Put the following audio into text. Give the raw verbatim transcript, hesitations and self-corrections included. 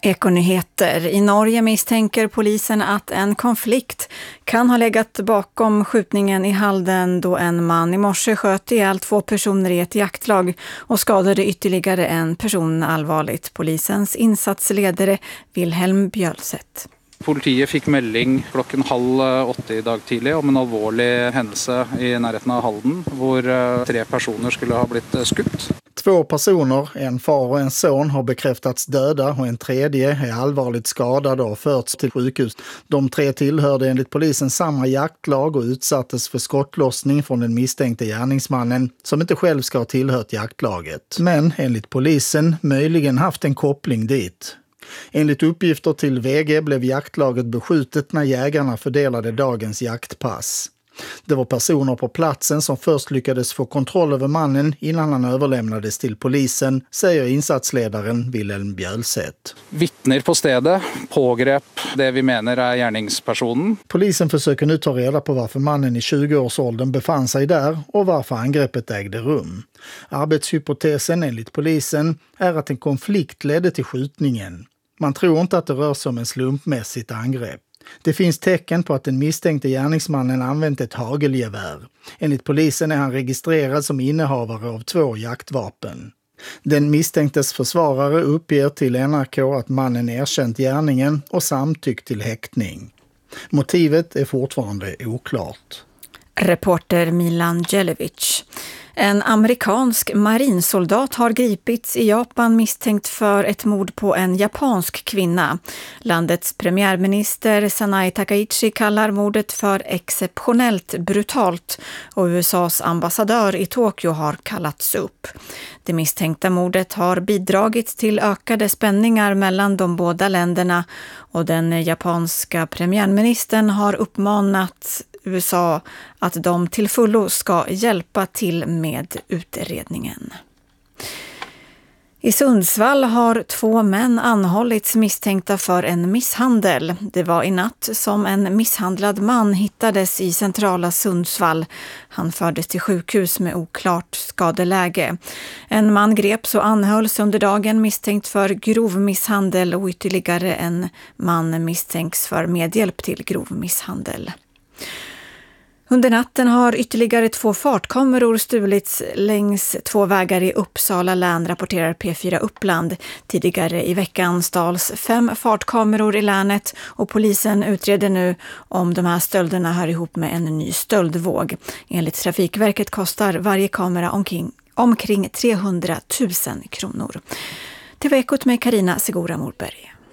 Ekonyheter. I Norge misstänker polisen att en konflikt kan ha legat bakom skjutningen i Halden då en man i morse sköt ihjäl två personer i ett jaktlag och skadade ytterligare en person allvarligt. Polisens insatsledare Wilhelm Bjølseth. Politiet fick melding klokken halv åtte i dag tidlig om en alvorlig händelse i närheten av Halden, hvor tre personer skulle ha blivit skutt. Två personer, en far och en son, har bekräftats döda och en tredje är allvarligt skadad och förts till sjukhus. De tre tillhörde enligt polisen samma jaktlag och utsattes för skottlossning från den misstänkte gärningsmannen som inte själv ska ha tillhört jaktlaget. Men enligt polisen möjligen haft en koppling dit. Enligt uppgifter till V G blev jaktlaget beskjutet när jägarna fördelade dagens jaktpass. Det var personer på platsen som först lyckades få kontroll över mannen innan han överlämnades till polisen, säger insatsledaren Wilhelm Bjølseth. Vittner på stedet pågrep det vi menar är gärningspersonen. Polisen försöker nu ta reda på varför mannen i tjugo-årsåldern befann sig där och varför angreppet ägde rum. Arbetshypotesen enligt polisen är att en konflikt ledde till skjutningen. Man tror inte att det rör sig om en slumpmässigt angrepp. Det finns tecken på att den misstänkte gärningsmannen använt ett hagelgevär. Enligt polisen är han registrerad som innehavare av två jaktvapen. Den misstänktes försvarare uppger till N R K att mannen erkänt gärningen och samtyckt till häktning. Motivet är fortfarande oklart. Reporter Milan Jelevic. En amerikansk marinsoldat har gripits i Japan misstänkt för ett mord på en japansk kvinna. Landets premiärminister Sanai Takaichi kallar mordet för exceptionellt brutalt och U S A:s ambassadör i Tokyo har kallats upp. Det misstänkta mordet har bidragit till ökade spänningar mellan de båda länderna och den japanska premiärministern har uppmanat U S A att de till fullo ska hjälpa till med utredningen. I Sundsvall har två män anhållits misstänkta för en misshandel. Det var i natt som en misshandlad man hittades i centrala Sundsvall. Han fördes till sjukhus med oklart skadeläge. En man greps och anhölls under dagen misstänkt för grov misshandel och ytterligare en man misstänks för medhjälp till grov misshandel. Under natten har ytterligare två fartkameror stulits längs två vägar i Uppsala län, rapporterar P fyra Uppland. Tidigare i veckan stals fem fartkameror i länet och polisen utreder nu om de här stölderna hör ihop med en ny stöldvåg. Enligt Trafikverket kostar varje kamera omkring, omkring trehundratusen kronor. Det var Ekot med Carina Segura Morberg.